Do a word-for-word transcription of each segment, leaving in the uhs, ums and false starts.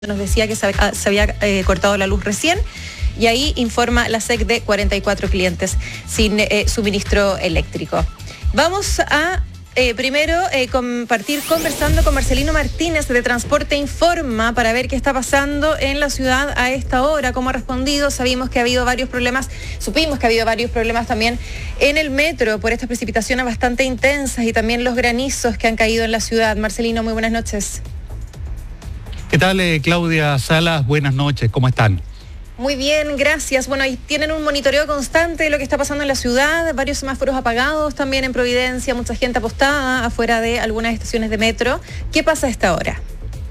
Nos decía que se había, se había eh, cortado la luz recién y ahí informa la S E C de cuarenta y cuatro clientes sin eh, suministro eléctrico. Vamos a eh, primero eh, compartir conversando con Marcelino Martínez de Transporte Informa para ver qué está pasando en la ciudad a esta hora, cómo ha respondido. Sabimos que ha habido varios problemas, supimos que ha habido varios problemas también en el metro por estas precipitaciones bastante intensas y también los granizos que han caído en la ciudad. Marcelino, muy buenas noches. ¿Qué tal, eh, Claudia Salas? Buenas noches, ¿cómo están? Muy bien, gracias. Bueno, ahí tienen un monitoreo constante de lo que está pasando en la ciudad, varios semáforos apagados también en Providencia, mucha gente apostada afuera de algunas estaciones de metro. ¿Qué pasa a esta hora?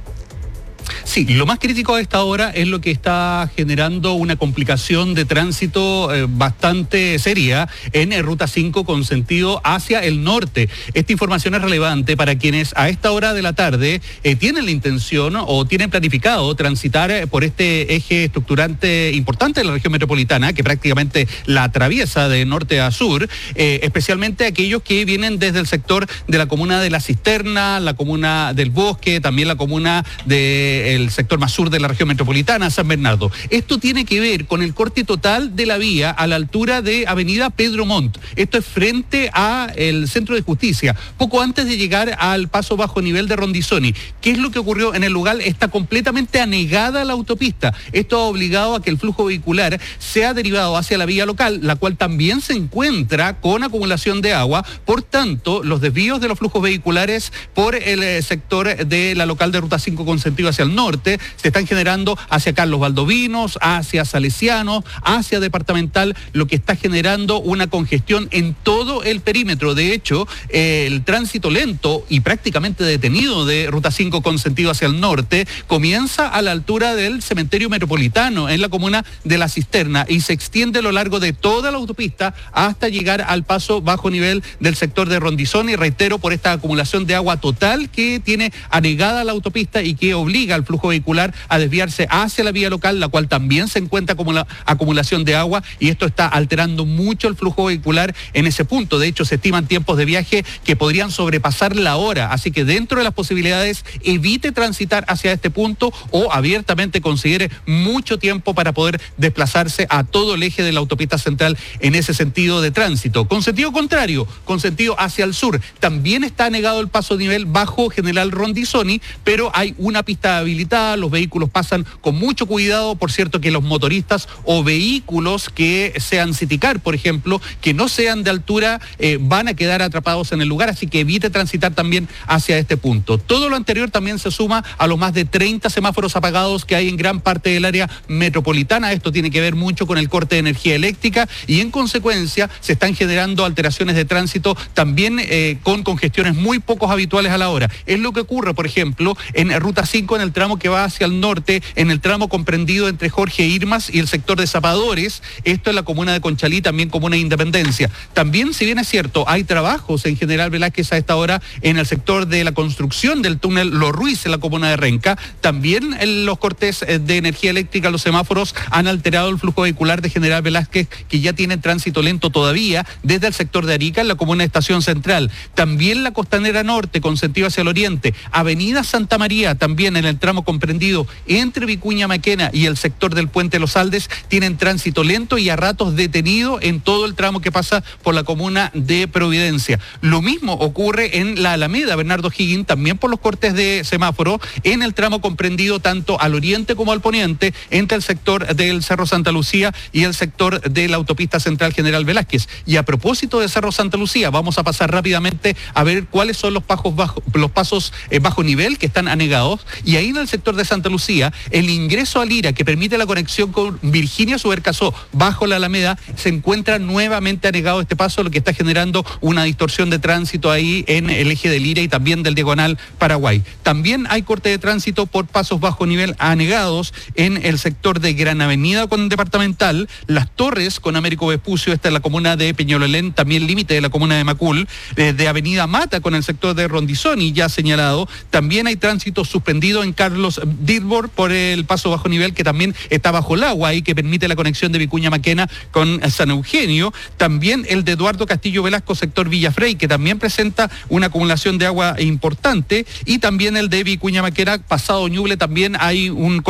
Sí, lo más crítico a esta hora es lo que está generando una complicación de tránsito eh, bastante seria en eh, Ruta cinco con sentido hacia el norte. Esta información es relevante para quienes a esta hora de la tarde eh, tienen la intención o tienen planificado transitar eh, por este eje estructurante importante de la región metropolitana, que prácticamente la atraviesa de norte a sur, eh, especialmente aquellos que vienen desde el sector de la comuna de La Cisterna, la comuna del Bosque, también la comuna de el sector más sur de la región metropolitana, San Bernardo. Esto tiene que ver con el corte total de la vía a la altura de Avenida Pedro Montt. Esto es frente al Centro de Justicia, poco antes de llegar al paso bajo nivel de Rondizoni. ¿Qué es lo que ocurrió en el lugar? Está completamente anegada la autopista. Esto ha obligado a que el flujo vehicular sea derivado hacia la vía local, la cual también se encuentra con acumulación de agua. Por tanto, los desvíos de los flujos vehiculares por el sector de la local de Ruta cinco con sentido hacia el norte se están generando hacia Carlos Valdovinos, hacia Salesiano, hacia Departamental, lo que está generando una congestión en todo el perímetro. De hecho, eh, el tránsito lento y prácticamente detenido de Ruta cinco con sentido hacia el norte comienza a la altura del cementerio metropolitano en la comuna de La Cisterna y se extiende a lo largo de toda la autopista hasta llegar al paso bajo nivel del sector de Rondizoni, reitero, por esta acumulación de agua total que tiene anegada la autopista y que obliga al flujo vehicular a desviarse hacia la vía local, la cual también se encuentra como la acumulación de agua, y esto está alterando mucho el flujo vehicular en ese punto. De hecho, se estiman tiempos de viaje que podrían sobrepasar la hora, así que dentro de las posibilidades evite transitar hacia este punto o abiertamente considere mucho tiempo para poder desplazarse a todo el eje de la autopista central en ese sentido de tránsito. Con sentido contrario, con sentido hacia el sur, también está anegado el paso nivel bajo General Rondizoni, pero hay una pista habilitada, los vehículos pasan con mucho cuidado. Por cierto que los motoristas o vehículos que sean Citicar, por ejemplo, que no sean de altura, eh, van a quedar atrapados en el lugar, así que evite transitar también hacia este punto. Todo lo anterior también se suma a los más de treinta semáforos apagados que hay en gran parte del área metropolitana. Esto tiene que ver mucho con el corte de energía eléctrica y en consecuencia se están generando alteraciones de tránsito también eh, con congestiones muy pocos habituales a la hora. Es lo que ocurre, por ejemplo, en Ruta cinco en el tramo que va hacia el norte, en el tramo comprendido entre Jorge Irmas y el sector de Zapadores, esto es la comuna de Conchalí, también comuna de Independencia. También, si bien es cierto, hay trabajos en General Velázquez a esta hora en el sector de la construcción del túnel Los Ruiz en la comuna de Renca, también en los cortes de energía eléctrica, los semáforos han alterado el flujo vehicular de General Velázquez, que ya tiene tránsito lento todavía desde el sector de Arica en la comuna de Estación Central. También la Costanera Norte con sentido hacia el oriente, Avenida Santa María, también en el tramo comprendido entre Vicuña Maquena y el sector del Puente Los Aldes, tienen tránsito lento y a ratos detenido en todo el tramo que pasa por la comuna de Providencia. Lo mismo ocurre en la Alameda Bernardo Higgins, también por los cortes de semáforo en el tramo comprendido tanto al oriente como al poniente entre el sector del Cerro Santa Lucía y el sector de la autopista central General Velázquez. Y a propósito de Cerro Santa Lucía, vamos a pasar rápidamente a ver cuáles son los, pajos bajo, los pasos eh, bajo nivel que están anegados. Y ahí en el sector de Santa Lucía, el ingreso a Lira, que permite la conexión con Virginia Subercasó bajo la Alameda, se encuentra nuevamente anegado este paso, lo que está generando una distorsión de tránsito ahí en el eje de Lira y también del Diagonal Paraguay. También hay corte de tránsito por pasos bajo nivel anegados en el sector de Gran Avenida con Departamental, Las Torres con Américo Vespucio, esta es la comuna de Peñalolén, también límite de la comuna de Macul, de Avenida Mata con el sector de Rondizoni ya señalado. También hay tránsito suspendido en Carlos Carlos Dilbor por el paso bajo nivel que también está bajo el agua y que permite la conexión de Vicuña Maquena con San Eugenio. También el de Eduardo Castillo Velasco, sector Villafrey, que también presenta una acumulación de agua importante. Y también el de Vicuña Maquena, pasado Ñuble, también hay un